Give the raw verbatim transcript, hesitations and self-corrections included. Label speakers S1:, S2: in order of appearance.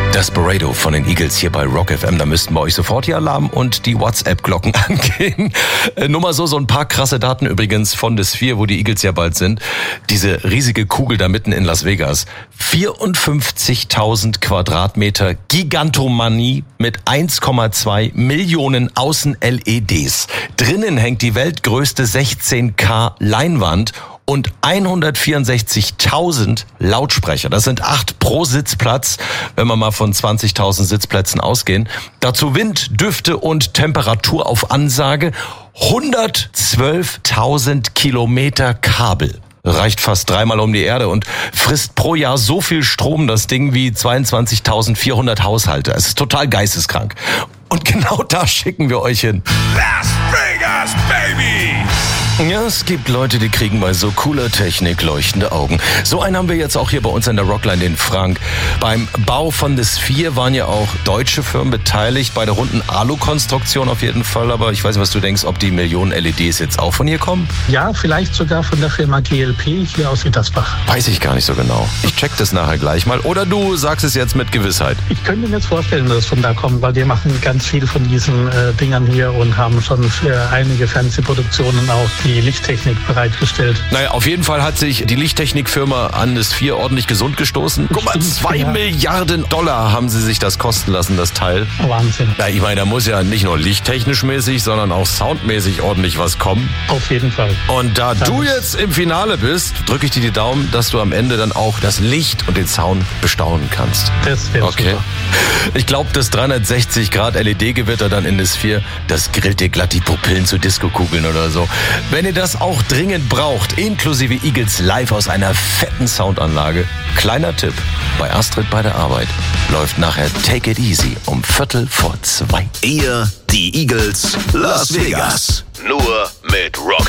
S1: Desperado von den Eagles hier bei Rock F M. Da müssten bei euch sofort die Alarm- und die WhatsApp-Glocken angehen. Äh, nur mal so, so ein paar krasse Daten übrigens von der Sphere, wo die Eagles ja bald sind. Diese riesige Kugel da mitten in Las Vegas. vierundfünfzigtausend Quadratmeter Gigantomanie mit eins Komma zwei Millionen Außen-L E Ds. Drinnen hängt die weltgrößte sechzehn K Leinwand und hundertvierundsechzigtausend Lautsprecher. Das sind acht pro Sitzplatz, wenn wir mal von zwanzigtausend Sitzplätzen ausgehen. Dazu Wind, Düfte und Temperatur auf Ansage. hundertzwölftausend Kilometer Kabel. Reicht fast dreimal um die Erde und frisst pro Jahr so viel Strom, das Ding, wie zweiundzwanzigtausendvierhundert Haushalte. Es ist total geisteskrank. Und genau da schicken wir euch hin.
S2: Las Vegas, baby!
S1: Ja, es gibt Leute, die kriegen bei so cooler Technik leuchtende Augen. So einen haben wir jetzt auch hier bei uns in der Rockline, den Frank. Beim Bau von der Sphere waren ja auch deutsche Firmen beteiligt, bei der runden Alu-Konstruktion auf jeden Fall. Aber ich weiß nicht, was du denkst, ob die Millionen L E Ds jetzt auch von hier kommen?
S3: Ja, vielleicht sogar von der Firma G L P hier aus Ittersbach.
S1: Weiß ich gar nicht so genau. Ich check das nachher gleich mal. Oder du sagst es jetzt mit Gewissheit.
S3: Ich könnte mir jetzt vorstellen, dass es von da kommt, weil wir machen ganz viel von diesen äh, Dingern hier und haben schon für einige Fernsehproduktionen auch die Lichttechnik bereitgestellt.
S1: Naja, auf jeden Fall hat sich die Lichttechnikfirma an das Sphere ordentlich gesund gestoßen. Guck mal, zwei
S3: ja.
S1: Milliarden Dollar haben sie sich das kosten lassen, das Teil.
S3: Wahnsinn.
S1: Na, ich meine, da muss ja nicht nur lichttechnisch mäßig, sondern auch soundmäßig ordentlich was kommen.
S3: Auf jeden Fall.
S1: Und da
S3: Dann
S1: du jetzt im Finale bist, drücke ich dir die Daumen, dass du am Ende dann auch das Licht und den Sound bestaunen kannst.
S3: Das wäre
S1: Okay.
S3: super.
S1: Ich glaube, das dreihundertsechzig Grad L E D-Gewitter dann in der Sphere, das grillt dir glatt die Pupillen zu Disco-Kugeln oder so. Wenn ihr das auch dringend braucht, inklusive Eagles live aus einer fetten Soundanlage, kleiner Tipp, bei Astrid bei der Arbeit läuft nachher Take It Easy um Viertel vor zwei.
S2: Ihr, die Eagles, Las Vegas. Nur mit Rock